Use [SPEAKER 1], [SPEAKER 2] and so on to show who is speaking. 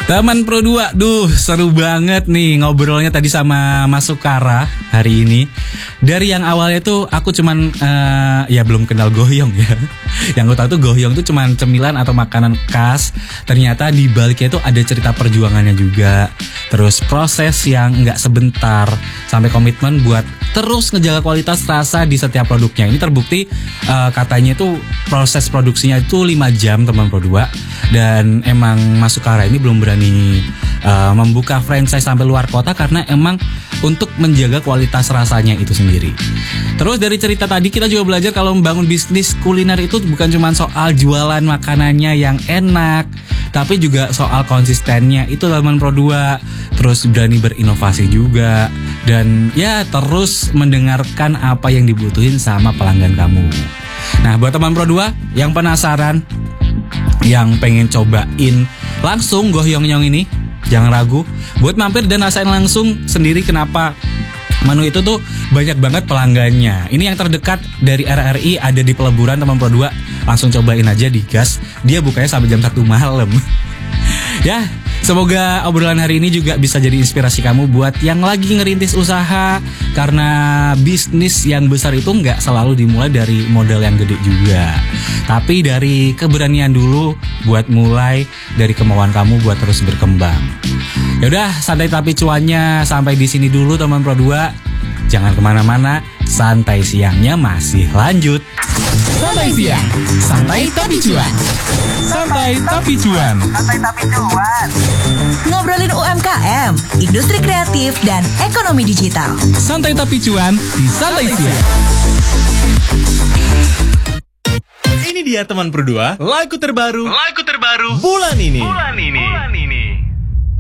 [SPEAKER 1] Teman Pro 2, seru banget nih ngobrolnya tadi sama Mas Sukara hari ini. Dari yang awalnya tuh aku cuman ya belum kenal goyong ya. Yang gue tahu tuh goyong tuh cuman cemilan atau makanan khas. Ternyata di baliknya tuh ada cerita perjuangannya juga. Terus proses yang nggak sebentar sampai komitmen buat terus ngejaga kualitas rasa di setiap produknya. Ini terbukti katanya tuh proses produksinya itu 5 jam teman Pro 2. Dan emang Mas Sukara ini belum berani membuka franchise sampai luar kota karena emang untuk menjaga kualitas rasanya itu sendiri. Terus dari cerita tadi kita juga belajar kalau membangun bisnis kuliner itu bukan cuma soal jualan makanannya yang enak, tapi juga soal konsistennya itu teman Pro 2. Terus berani berinovasi juga. Dan ya terus mendengarkan apa yang dibutuhin sama pelanggan kamu. Nah buat teman Pro 2 yang penasaran, yang pengen cobain langsung gohyong-nyong ini, jangan ragu buat mampir dan rasain langsung sendiri kenapa menu itu tuh banyak banget pelanggannya. Ini yang terdekat dari RRI ada di Peleburan teman Pro 2. Langsung cobain aja di gas. Dia bukanya sampai jam 1 malam. Ya, semoga obrolan hari ini juga bisa jadi inspirasi kamu buat yang lagi ngerintis usaha. Karena bisnis yang besar itu nggak selalu dimulai dari modal yang gede juga, tapi dari keberanian dulu buat mulai, dari kemauan kamu buat terus berkembang. Yaudah, santai tapi cuannya sampai di sini dulu teman Pro 2. Jangan kemana-mana, santai siangnya masih lanjut.
[SPEAKER 2] Santai siang, santai tapi cuan. Santai tapi cuan.
[SPEAKER 3] Santai tapi cuan.
[SPEAKER 4] Ngobrolin UMKM, industri kreatif, dan ekonomi digital.
[SPEAKER 2] Santai tapi cuan di Santai siang. Ini dia teman Pro 2, lagu terbaru bulan ini.